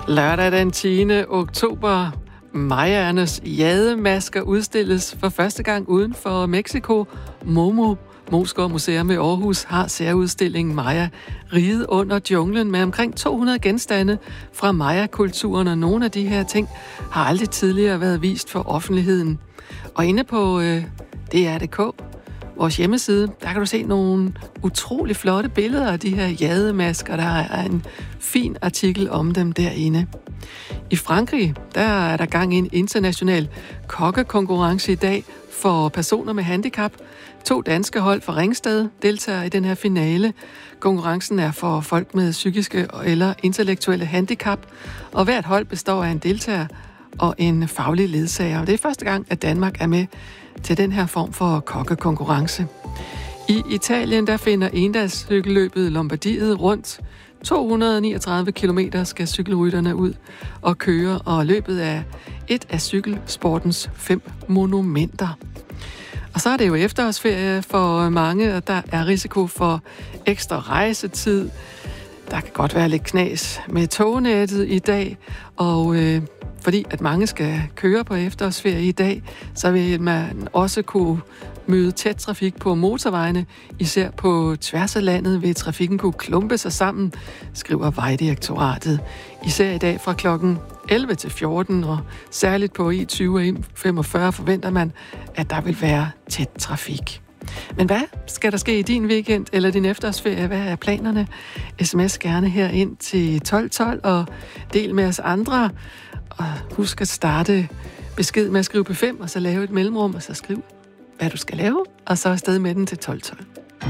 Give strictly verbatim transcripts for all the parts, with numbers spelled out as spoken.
Lørdag den tiende oktober. Mayaernes jademasker udstilles for første gang uden for Mexico. Momo, Moesgaard Museum i Aarhus, har særudstillingen Maya, riget under junglen, med omkring to hundrede genstande fra Maya-kulturen, og nogle af de her ting har aldrig tidligere været vist for offentligheden. Og inde på øh, D R punktum d k, vores hjemmeside, der kan du se nogle utrolig flotte billeder af de her jademasker. Der er en fin artikel om dem derinde. I Frankrig, der er der gang i en international kokkekonkurrence i dag for personer med handicap. To danske hold fra Ringsted deltager i den her finale. Konkurrencen er for folk med psykiske eller intellektuelle handicap, og hvert hold består af en deltager og en faglig ledsager. Og det er første gang, at Danmark er med til den her form for kokkekonkurrence. I Italien, der finder endagscykelløbet Lombardiet rundt. to hundrede og niogtredive kilometer skal cykelrytterne ud og køre, og løbet er et af cykelsportens fem monumenter. Og så er det jo efterårsferie for mange, og der er risiko for ekstra rejsetid. Der kan godt være lidt knas med tognettet i dag, og øh, fordi at mange skal køre på efterårsferie i dag, så vil man også kunne møde tæt trafik på motorvejene. Især på tværs af landet vil trafikken kunne klumpe sig sammen, skriver Vejdirektoratet. Især i dag fra klokken elleve til fjorten, og særligt på E tyve og E femogfyrre forventer man, at der vil være tæt trafik. Men hvad skal der ske i din weekend eller din efterårsferie? Hvad er planerne? Sms gerne her ind til tolv tolv og del med os andre. Og husk at starte besked med at skrive P fem, og så lave et mellemrum, og så skriv, hvad du skal lave, og så afsted med den til tolv tolv.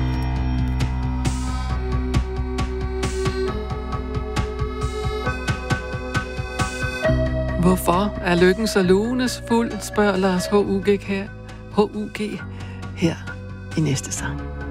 Hvorfor er lykken så lunes fuld, spørger Lars H U G her, H U G her i næste sang.